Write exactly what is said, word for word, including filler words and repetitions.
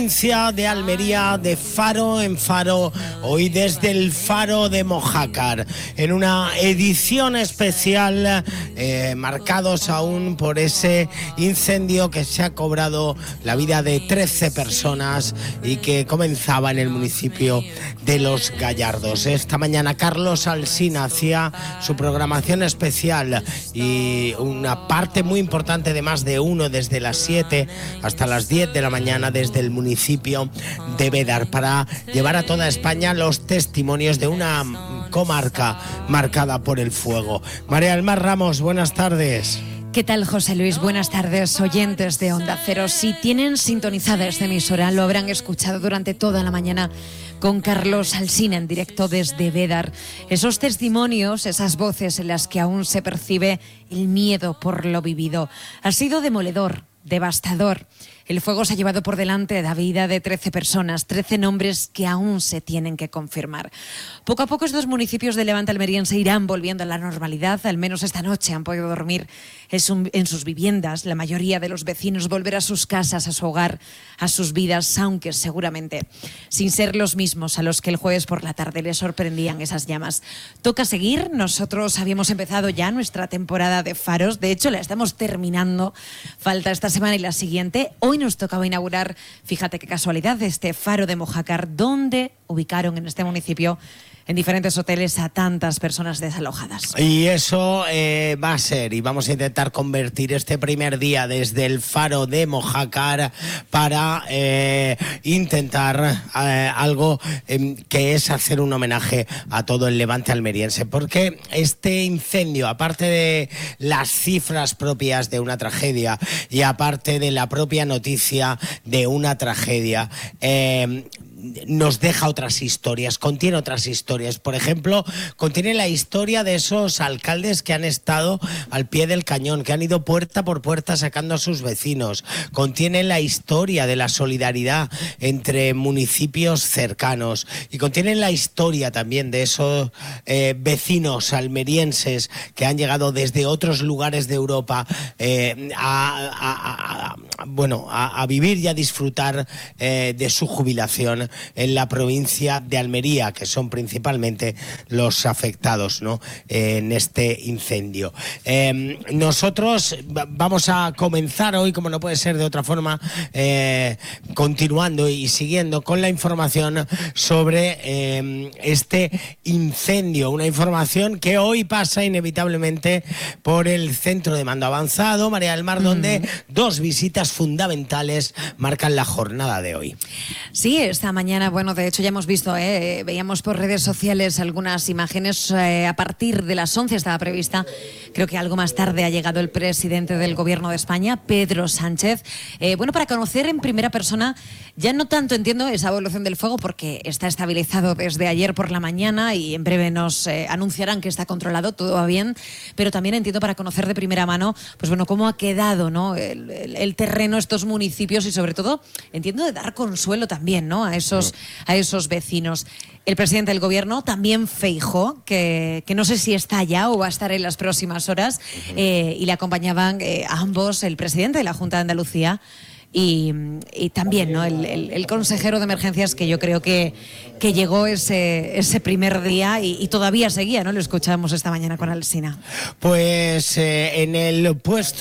De Almería, de faro en faro, hoy desde el faro de Mojácar, en una edición especial, eh, marcados aún por ese incendio que se ha cobrado la vida de trece personas y que comenzaba en el municipio de Los Gallardos. Esta mañana Carlos Alsina hacía su programación especial y una parte muy importante de Más de Uno desde las siete hasta las diez de la mañana desde el municipio municipio de Bédar, para llevar a toda España los testimonios de una comarca marcada por el fuego. María del Mar Ramos, buenas tardes. ¿Qué tal, José Luis? Buenas tardes, oyentes de Onda Cero. Si tienen sintonizada esta emisora, lo habrán escuchado durante toda la mañana con Carlos Alsina en directo desde Bédar. Esos testimonios, esas voces en las que aún se percibe el miedo por lo vivido. Ha sido demoledor, devastador. El fuego se ha llevado por delante la vida de trece personas, trece nombres que aún se tienen que confirmar. Poco a poco estos municipios de Levante almeriense irán volviendo a la normalidad. Al menos esta noche han podido dormir en sus viviendas. La mayoría de los vecinos volver a sus casas, a su hogar, a sus vidas, aunque seguramente sin ser los mismos a los que el jueves por la tarde les sorprendían esas llamas. Toca seguir. Nosotros habíamos empezado ya nuestra temporada de faros. De hecho, la estamos terminando. Falta esta semana y la siguiente. Hoy nos tocaba inaugurar, fíjate qué casualidad, este faro de Mojácar, donde ubicaron en este municipio en diferentes hoteles a tantas personas desalojadas. Y eso eh, va a ser, y vamos a intentar convertir este primer día desde el faro de Mojácar para eh, intentar eh, algo eh, que es hacer un homenaje a todo el Levante almeriense, porque este incendio, aparte de las cifras propias de una tragedia y aparte de la propia noticia de una tragedia, eh, nos deja otras historias, contiene otras historias. Por ejemplo, contiene la historia de esos alcaldes que han estado al pie del cañón, que han ido puerta por puerta sacando a sus vecinos. Contiene la historia de la solidaridad entre municipios cercanos y contiene la historia también de esos eh, vecinos almerienses que han llegado desde otros lugares de Europa eh, a, a, a, a, bueno, a, a vivir y a disfrutar eh, de su jubilación en la provincia de Almería, que son principalmente los afectados, ¿no?, en este incendio. Eh, nosotros vamos a comenzar hoy, como no puede ser de otra forma, eh, continuando y siguiendo con la información sobre eh, este incendio, una información que hoy pasa inevitablemente por el centro de mando avanzado, María del Mar, mm. donde dos visitas fundamentales marcan la jornada de hoy. Sí, esta mañana, bueno, de hecho ya hemos visto, eh, veíamos por redes sociales algunas imágenes. Eh, a partir de las once estaba prevista, creo que algo más tarde ha llegado el presidente del Gobierno de España, Pedro Sánchez, eh, bueno, para conocer en primera persona, ya no tanto entiendo esa evolución del fuego, porque está estabilizado desde ayer por la mañana y en breve nos eh, anunciarán que está controlado, todo va bien, pero también entiendo para conocer de primera mano, pues bueno, cómo ha quedado, ¿no?, el, el, el terreno, estos municipios, y sobre todo, entiendo, de dar consuelo también, ¿no?, a esos, a esos vecinos. El presidente del Gobierno, también Feijóo, que, que no sé si está ya o va a estar en las próximas horas, eh, y le acompañaban eh, a ambos el presidente de la Junta de Andalucía y, y también, ¿no?, el, el, el consejero de emergencias, que yo creo que, que llegó ese, ese primer día y, y todavía seguía, ¿no? Lo escuchábamos esta mañana con Alsina. Pues eh, en el puesto